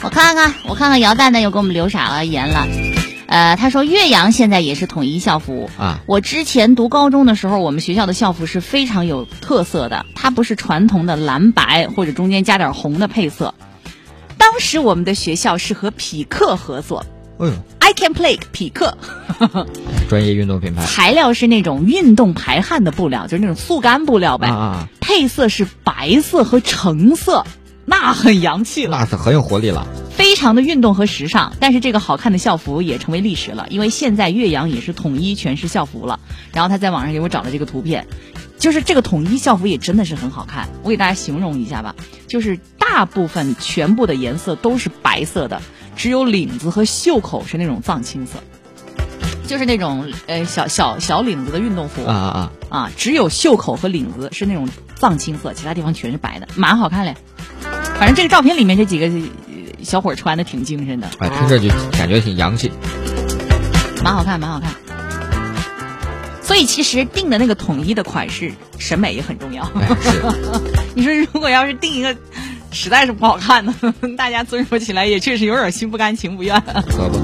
我看看姚蛋蛋又给我们留啥言了。他说岳阳现在也是统一校服啊。 我之前读高中的时候，我们学校的校服是非常有特色的，它不是传统的蓝白或者中间加点红的配色。当时我们的学校是和匹克合作。I can play 匹克专业运动品牌， 材料是那种运动排汗的布料，就是那种速干布料呗。配色是白色和橙色，那很洋气了， 那是很有活力了， 非常的运动和时尚。但是这个好看的校服也成为历史了，因为现在岳阳也是统一全市校服了。然后他在网上给我找了这个图片，就是这个统一校服也真的是很好看。我给大家形容一下吧，就是大部分全部的颜色都是白色的，只有领子和袖口是那种藏青色，就是那种小领子的运动服只有袖口和领子是那种藏青色，其他地方全是白的，蛮好看嘞。反正这个照片里面这几个小伙穿的挺精神的， 听着就感觉挺洋气， 蛮好看。所以其实定的那个统一的款式，审美也很重要。你说如果要是定一个实在是不好看的，大家遵守起来也确实有点心不甘情不愿。 可不。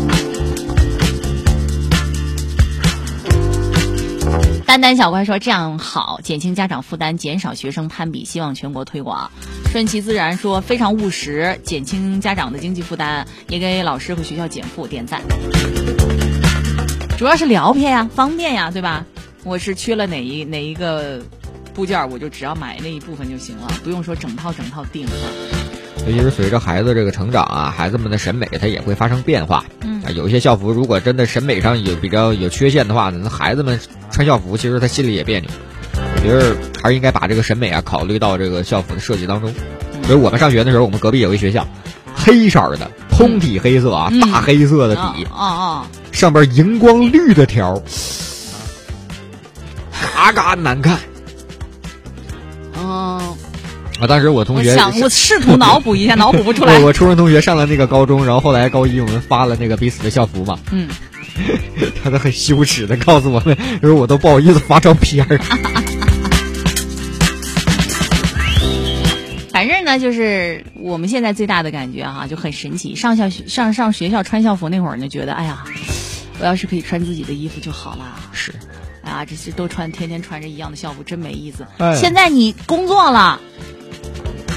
丹丹小乖说这样好，减轻家长负担，减少学生攀比，希望全国推广。顺其自然说非常务实，减轻家长的经济负担，也给老师和学校减负，点赞。主要是聊偏呀，方便呀，对吧？我是缺了哪一个部件，我就只要买那一部分就行了，不用说整套订。 尤其是随着孩子这个成长啊，孩子们的审美它也会发生变化。有一些校服如果真的审美上比较有缺陷的话呢，那孩子们穿校服其实他心里也别扭。我觉得还是应该把这个审美啊考虑到这个校服的设计当中。所以我们上学的时候，我们隔壁有一学校，黑色的通体黑色啊，大黑色的底，上边荧光绿的条，嘎嘎难看。当时我同学我试图脑补一下，脑补不出来。 我初中同学上了那个高中，然后后来高一我们发了那个彼此的校服嘛。他都很羞耻的告诉我们，说我都不好意思发照片。 反正呢，就是我们现在最大的感觉就很神奇。上学校穿校服那会儿呢，觉得哎呀，我要是可以穿自己的衣服就好了。 是。 这些都天天穿着一样的校服，真没意思。现在你工作了，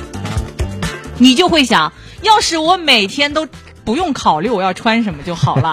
你就会想，要是我每天都不用考虑我要穿什么就好了。